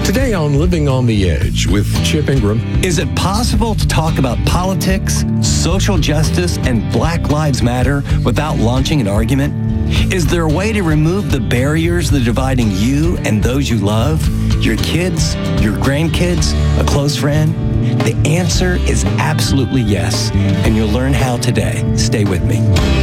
Today on Living on the Edge with Chip Ingram. Is it possible to talk about politics, social justice, and Black Lives Matter without launching an argument? Is there a way to remove the barriers that are dividing you and those you love, your kids, your grandkids, a close friend? The answer is absolutely yes, and you'll learn how today. Stay with me.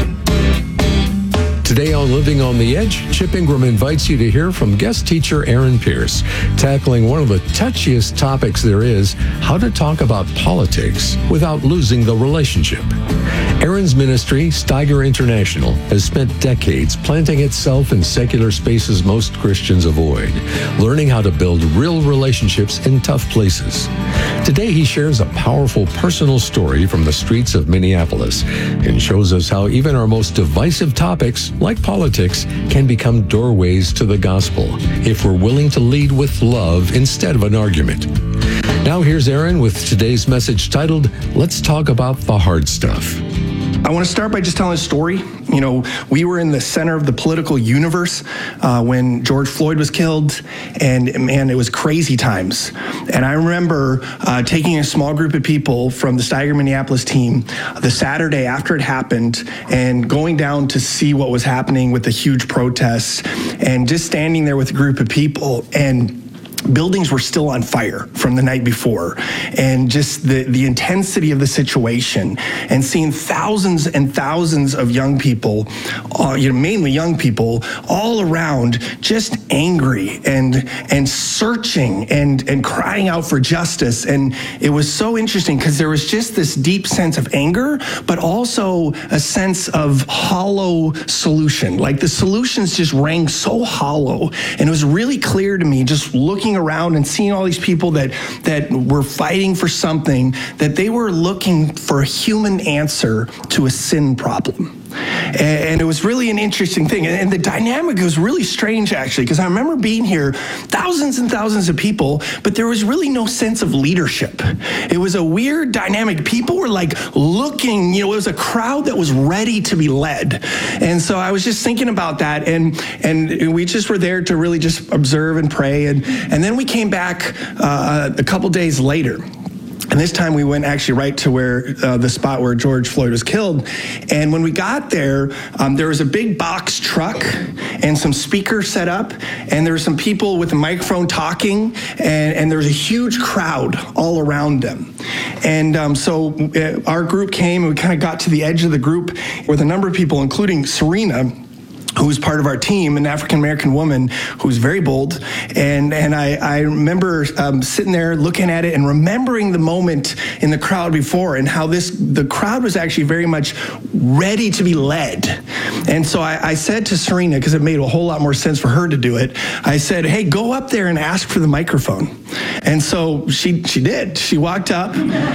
Today on Living on the Edge, Chip Ingram invites you to hear from guest teacher Aaron Pierce, tackling one of the touchiest topics there is, how to talk about politics without losing the relationship. Aaron's ministry, Steiger International, has spent decades planting itself in secular spaces most Christians avoid, learning how to build real relationships in tough places. Today, he shares a powerful personal story from the streets of Minneapolis and shows us how even our most divisive topics, like politics, can become doorways to the gospel if we're willing to lead with love instead of an argument. Now here's Aaron with today's message titled, Let's Talk About the Hard Stuff. I want to start by just telling a story. You know, we were in the center of the political universe when George Floyd was killed, and man, it was crazy times. And I remember taking a small group of people from the Steiger Minneapolis team the Saturday after it happened and going down to see what was happening with the huge protests and just standing there with a group of people, and buildings were still on fire from the night before, and just the intensity of the situation, and seeing thousands and thousands of young people, mainly young people, all around, just angry and searching and crying out for justice. And it was so interesting because there was just this deep sense of anger, but also a sense of hollow solution. Like the solutions just rang so hollow, and it was really clear to me just looking around and seeing all these people that were fighting for something, that they were looking for a human answer to a sin problem. And it was really an interesting thing. And the dynamic was really strange, actually, because I remember being here, thousands and thousands of people, but there was really no sense of leadership. It was a weird dynamic. People were like looking, it was a crowd that was ready to be led. And so I was just thinking about that, and we just were there to really just observe and pray. And then we came back a couple days later. And this time we went actually right to where the spot where George Floyd was killed. And when we got there, there was a big box truck and some speakers set up, and there were some people with a microphone talking, and there was a huge crowd all around them. And so our group came, and we kind of got to the edge of the group with a number of people, including Serena, who was part of our team, an African-American woman who was very bold. And I remember sitting there looking at it and remembering the moment in the crowd before, and how the crowd was actually very much ready to be led. And so I said to Serena, because it made a whole lot more sense for her to do it, I said, hey, go up there and ask for the microphone. And so she did. She walked up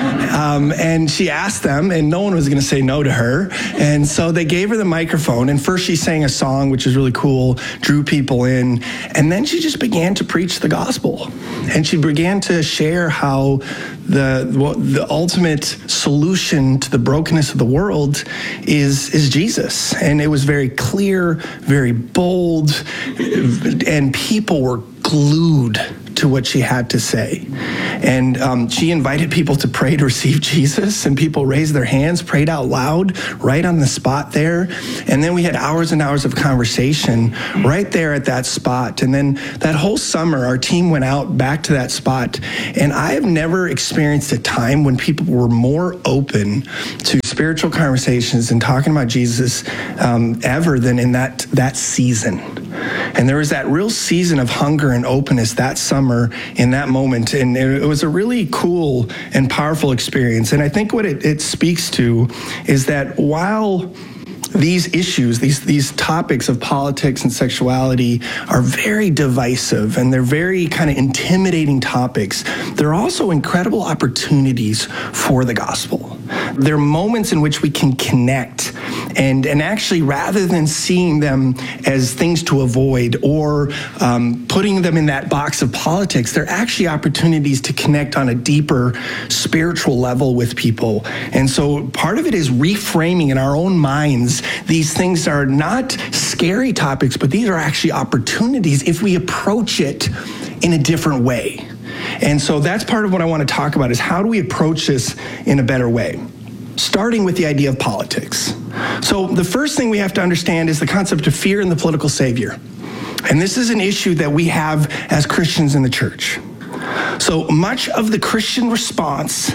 and she asked them, and no one was going to say no to her. And so they gave her the microphone, and first she sang a song, which is really cool, drew people in, and then she just began to preach the gospel. And she began to share how the ultimate solution to the brokenness of the world is Jesus. And it was very clear, very bold, and people were glued to what she had to say. And she invited people to pray to receive Jesus, and people raised their hands, prayed out loud, right on the spot there. And then we had hours and hours of conversation right there at that spot. And then that whole summer, our team went out back to that spot. And I have never experienced a time when people were more open to spiritual conversations and talking about Jesus ever than in that season. And there was that real season of hunger and openness that summer in that moment. And it was a really cool and powerful experience. And I think what it speaks to is that while these issues, these topics of politics and sexuality are very divisive, and they're very kind of intimidating topics, they're also incredible opportunities for the gospel. They're moments in which we can connect, and actually, rather than seeing them as things to avoid or putting them in that box of politics, they're actually opportunities to connect on a deeper spiritual level with people. And so part of it is reframing in our own minds. These things are not scary topics, but these are actually opportunities if we approach it in a different way. And so that's part of what I want to talk about, is how do we approach this in a better way? Starting with the idea of politics. So the first thing we have to understand is the concept of fear and the political savior. And this is an issue that we have as Christians in the church. So much of the Christian response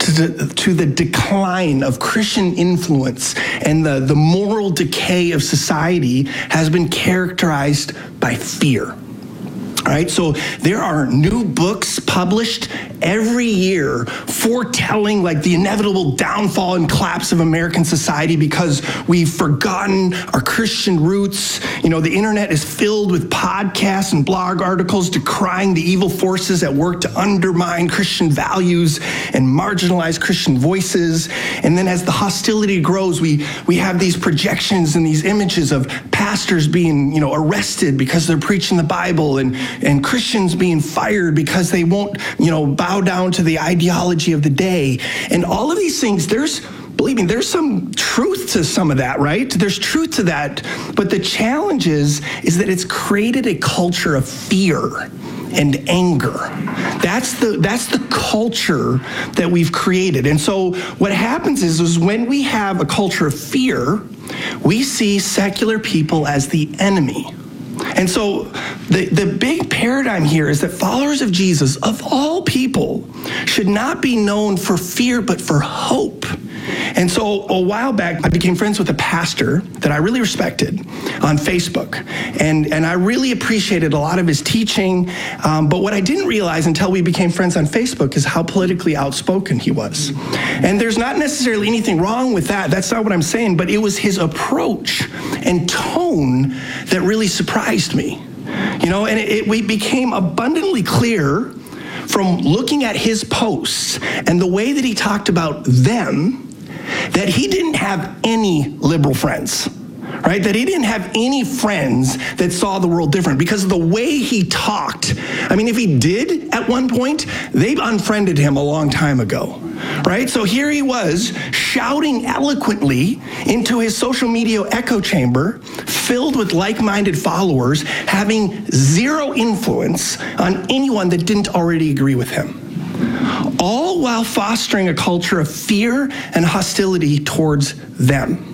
to the decline of Christian influence and the moral decay of society has been characterized by fear. All right, so there are new books published every year foretelling like the inevitable downfall and collapse of American society because we've forgotten our Christian roots. You know, the internet is filled with podcasts and blog articles decrying the evil forces at work to undermine Christian values and marginalize Christian voices. And then as the hostility grows, we have these projections and these images of pastors being, you know, arrested because they're preaching the Bible, and Christians being fired because they won't, you know, bow down to the ideology of the day. And all of these things, believe me, there's some truth to some of that, right? There's truth to that. But the challenge is that it's created a culture of fear and anger. That's the culture that we've created. And so what happens is when we have a culture of fear, we see secular people as the enemy. And so the big paradigm here is that followers of Jesus, of all people, should not be known for fear, but for hope. And so a while back, I became friends with a pastor that I really respected on Facebook. And I really appreciated a lot of his teaching. But what I didn't realize until we became friends on Facebook is how politically outspoken he was. And there's not necessarily anything wrong with that. That's not what I'm saying. But it was his approach and tone that really surprised me. You know, and it became abundantly clear from looking at his posts and the way that he talked about them, that he didn't have any liberal friends, right? That he didn't have any friends that saw the world different because of the way he talked. I mean, if he did at one point, they unfriended him a long time ago, right? So here he was shouting eloquently into his social media echo chamber, filled with like-minded followers, having zero influence on anyone that didn't already agree with him. All while fostering a culture of fear and hostility towards them.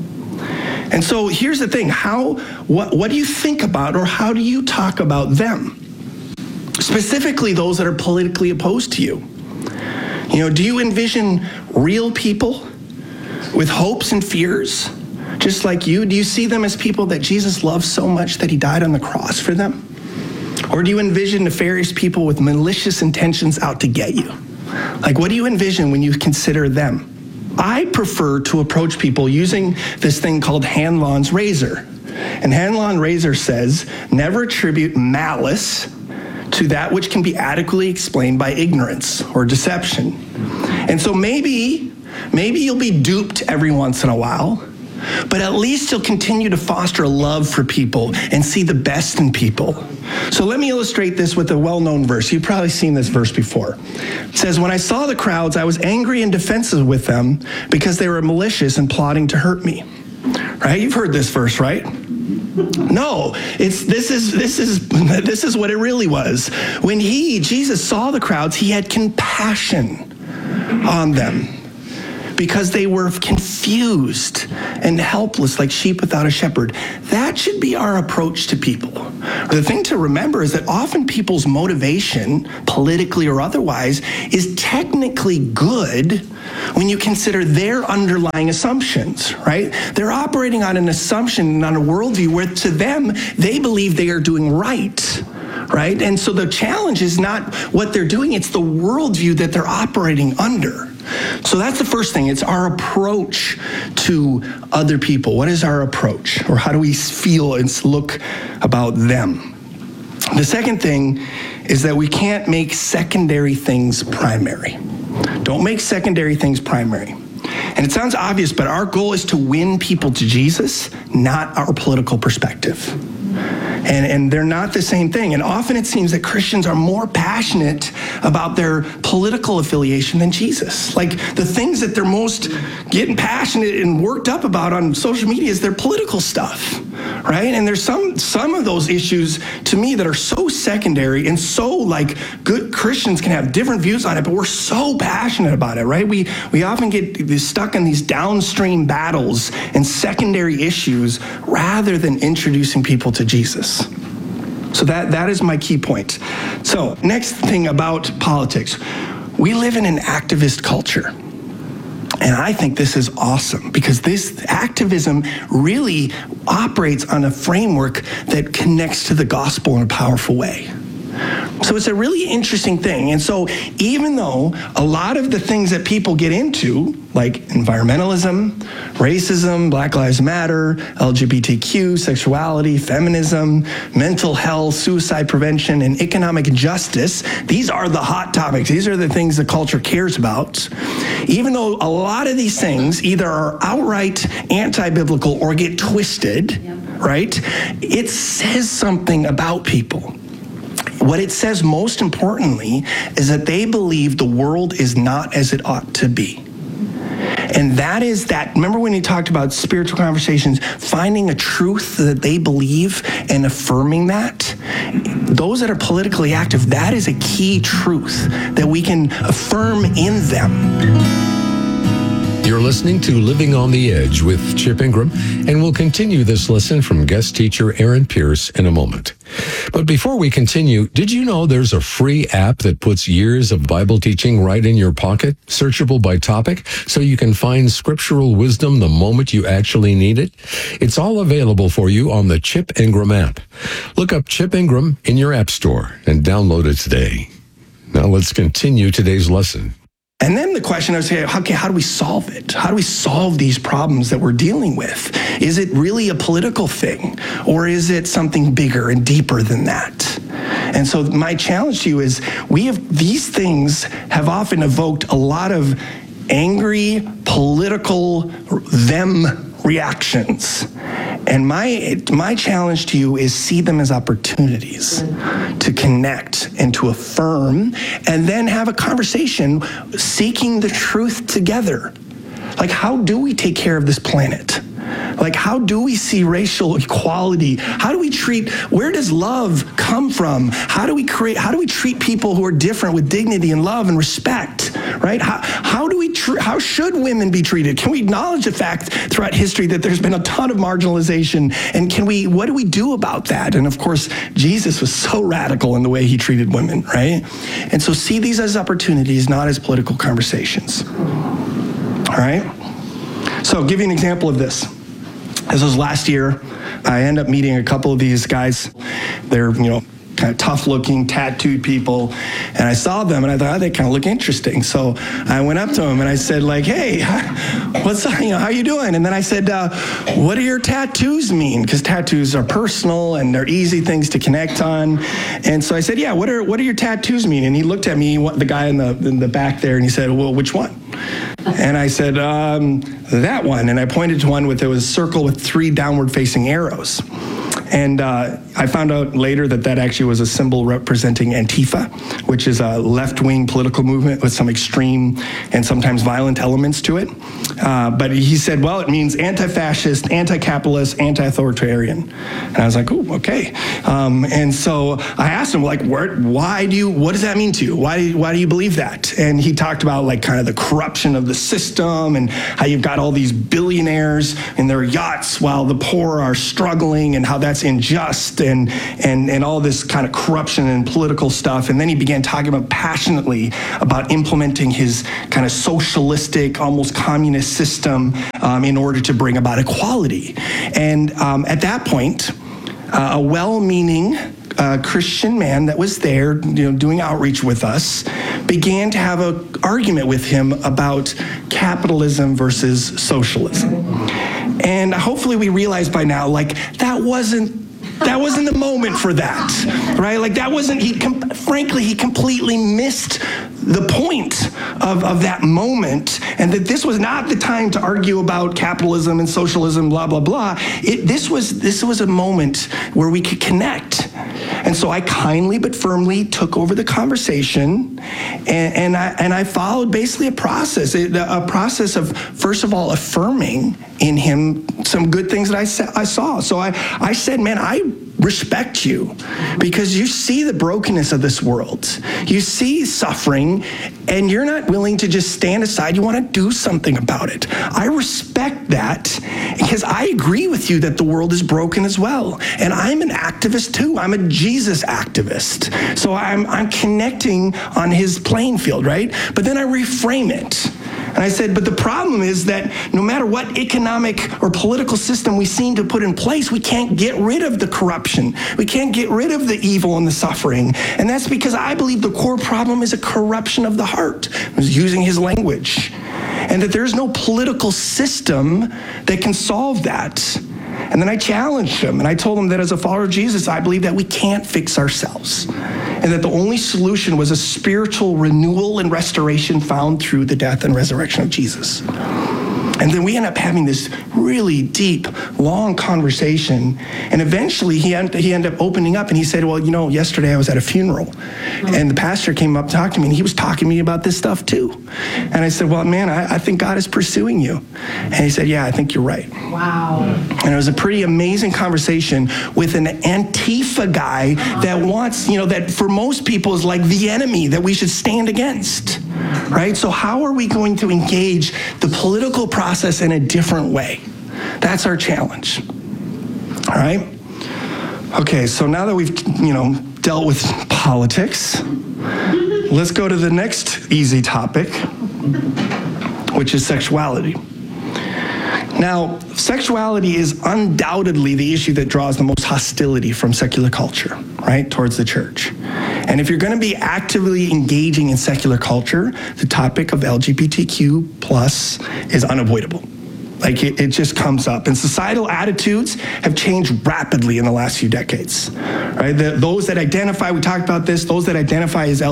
And so here's the thing, what do you think about, or how do you talk about them? Specifically those that are politically opposed to you. You know, do you envision real people with hopes and fears, just like you? Do you see them as people that Jesus loved so much that he died on the cross for them? Or do you envision nefarious people with malicious intentions out to get you? Like, what do you envision when you consider them? I prefer to approach people using this thing called Hanlon's razor. And Hanlon razor says, never attribute malice to that which can be adequately explained by ignorance or deception. And so maybe you'll be duped every once in a while, but at least you'll continue to foster a love for people and see the best in people. So let me illustrate this with a well-known verse. You've probably seen this verse before. It says, when I saw the crowds, I was angry and defensive with them because they were malicious and plotting to hurt me. Right? You've heard this verse, right? No, this is what it really was. When Jesus saw the crowds, he had compassion on them, because they were confused and helpless like sheep without a shepherd. That should be our approach to people. The thing to remember is that often people's motivation, politically or otherwise, is technically good when you consider their underlying assumptions, right? They're operating on an assumption and on a worldview where to them, they believe they are doing right. Right? And so the challenge is not what they're doing, it's the worldview that they're operating under. So that's the first thing. It's our approach to other people. What is our approach? Or how do we feel and look about them? The second thing is that we can't make secondary things primary. Don't make secondary things primary. And it sounds obvious, but our goal is to win people to Jesus, not our political perspective. And they're not the same thing. And often it seems that Christians are more passionate about their political affiliation than Jesus. Like the things that they're most getting passionate and worked up about on social media is their political stuff, right? And there's some of those issues to me that are so secondary and so like good Christians can have different views on it, but we're so passionate about it, right? We often get stuck in these downstream battles and secondary issues rather than introducing people to Jesus. So that is my key point. So next thing about politics, we live in an activist culture. And I think this is awesome because this activism really operates on a framework that connects to the gospel in a powerful way. So it's a really interesting thing. And so even though a lot of the things that people get into, like environmentalism, racism, Black Lives Matter, LGBTQ, sexuality, feminism, mental health, suicide prevention, and economic justice, these are the hot topics. These are the things the culture cares about. Even though a lot of these things either are outright anti-biblical or get twisted, right? It says something about people. What it says most importantly is that they believe the world is not as it ought to be. And that is that, remember when he talked about spiritual conversations, finding a truth that they believe and affirming that? Those that are politically active, that is a key truth that we can affirm in them. You're listening to Living on the Edge with Chip Ingram, and we'll continue this lesson from guest teacher Aaron Pierce in a moment. But before we continue, did you know there's a free app that puts years of Bible teaching right in your pocket, searchable by topic, so you can find scriptural wisdom the moment you actually need it? It's all available for you on the Chip Ingram app. Look up Chip Ingram in your app store and download it today. Now let's continue today's lesson. And then the question is, okay, how do we solve it? How do we solve these problems that we're dealing with? Is it really a political thing? Or is it something bigger and deeper than that? And so my challenge to you is these things have often evoked a lot of angry, political, them reactions. And my challenge to you is see them as opportunities to connect and to affirm and then have a conversation seeking the truth together. Like, how do we take care of this planet? Like, how do we see racial equality? How do we where does love come from? How do we treat people who are different with dignity and love and respect, right? How should women be treated? Can we acknowledge the fact throughout history that there's been a ton of marginalization? And what do we do about that? And of course, Jesus was so radical in the way he treated women, right? And so see these as opportunities, not as political conversations. All right? So I'll give you an example of this. This was last year. I ended up meeting a couple of these guys. They're, kind of tough-looking, tattooed people. And I saw them, and I thought, they kind of look interesting. So I went up to them, and I said, hey, what's up? How you doing? And then I said, what do your tattoos mean? Because tattoos are personal, and they're easy things to connect on. And so I said, what do your tattoos mean? And he looked at me, the guy in the back there, and he said, well, which one? And I said, that one. And I pointed to one there was a circle with 3 downward-facing arrows. And I found out later that actually was a symbol representing Antifa, which is a left-wing political movement with some extreme and sometimes violent elements to it. But he said, well, it means anti-fascist, anti-capitalist, anti-authoritarian. And I was like, oh, okay. And so I asked him, what does that mean to you? Why do you believe that? And he talked about kind of the corruption of the system and how you've got all these billionaires in their yachts while the poor are struggling and how that's unjust and all this kind of corruption and political stuff. And then he began talking about passionately about implementing his kind of socialistic, almost communist system in order to bring about equality. And at that point, a well-meaning Christian man that was there, doing outreach with us, began to have an argument with him about capitalism versus socialism. And hopefully we realize by now, that wasn't That wasn't the moment for that, right? Like that wasn't, frankly, he completely missed the point of that moment, and that this was not the time to argue about capitalism and socialism, blah, blah, blah. This was a moment where we could connect. And so I kindly but firmly took over the conversation, and I followed basically a process of, first of all, affirming in him some good things that I saw. So I said, man, I respect you because you see the brokenness of this world. You see suffering, and you're not willing to just stand aside. You want to do something about it. I respect that because I agree with you that the world is broken as well. And I'm an activist too. I'm a Jesus activist. So I'm connecting on his playing field, right? But then I reframe it. And I said, but the problem is that no matter what economic or political system we seem to put in place, we can't get rid of the corruption. We can't get rid of the evil and the suffering. And that's because I believe the core problem is a corruption of the heart. I was using his language. And that there's no political system that can solve that. And then I challenged him, and I told him that as a follower of Jesus, I believe that we can't fix ourselves, and that the only solution was a spiritual renewal and restoration found through the death and resurrection of Jesus. And then we end up having this really deep, long conversation. And eventually he ended up opening up, and he said, well, you know, yesterday I was at a funeral, and the pastor came up to talk to me, and he was talking to me about this stuff too. And I said, well, man, I think God is pursuing you. And he said, yeah, I think you're right. Wow. And it was a pretty amazing conversation with an Antifa guy that wants, you know, that for most people is like the enemy that we should stand against, right? So how are we going to engage the political process in a different way? That's our challenge, all right? Okay, so now that we've, dealt with politics, let's go to the next easy topic, which is sexuality. Now, sexuality is undoubtedly the issue that draws the most hostility from secular culture, right, towards the church. And if you're going to be actively engaging in secular culture, the topic of LGBTQ plus is unavoidable. Like it just comes up. And societal attitudes have changed rapidly in the last few decades, right? Those that identify, we talked about this, those that identify as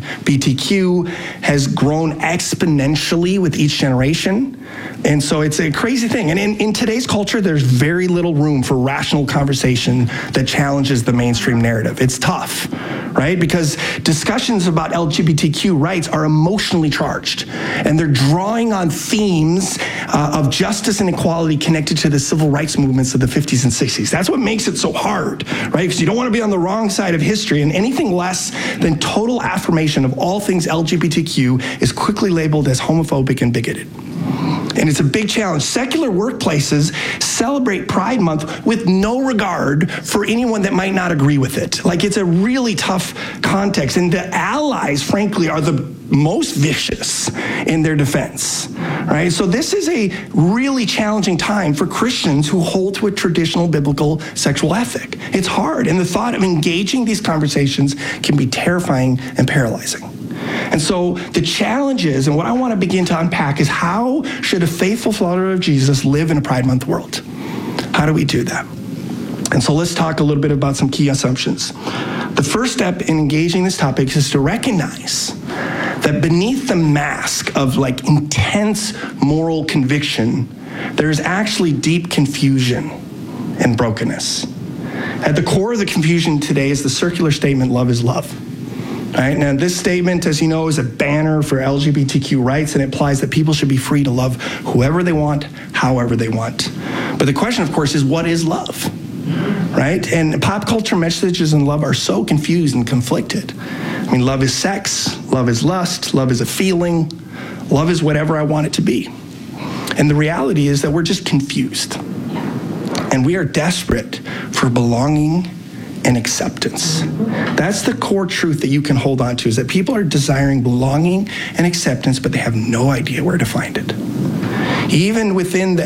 LGBTQ has grown exponentially with each generation. And so it's a crazy thing. And in today's culture, there's very little room for rational conversation that challenges the mainstream narrative. It's tough, right? Because discussions about LGBTQ rights are emotionally charged, and they're drawing on themes of justice and equality connected to the civil rights movements of the 50s and 60s. That's what makes it so hard, right? Because you don't want to be on the wrong side of history, and anything less than total affirmation of all things LGBTQ is quickly labeled as homophobic and bigoted. And it's a big challenge. Secular workplaces celebrate Pride Month with no regard for anyone that might not agree with it. Like, it's a really tough context. And the allies, frankly, are the most vicious in their defense, right? So this is a really challenging time for Christians who hold to a traditional biblical sexual ethic. It's hard, and the thought of engaging these conversations can be terrifying and paralyzing. And so the challenge is, and what I want to begin to unpack is, how should a faithful follower of Jesus live in a Pride Month world? How do we do that? And so let's talk a little bit about some key assumptions. The first step in engaging this topic is to recognize that beneath the mask of intense moral conviction, there's actually deep confusion and brokenness. At the core of the confusion today is the circular statement, love is love. Right? Now, this statement, as you know, is a banner for LGBTQ rights, and it implies that people should be free to love whoever they want, however they want. But the question, of course, is, what is love? Right? And pop culture messages in love are so confused and conflicted. I mean, love is sex, love is lust, love is a feeling, love is whatever I want it to be. And the reality is that we're just confused. And we are desperate for belonging and acceptance. That's the core truth that you can hold on to, is that people are desiring belonging and acceptance, but they have no idea where to find it. Even within the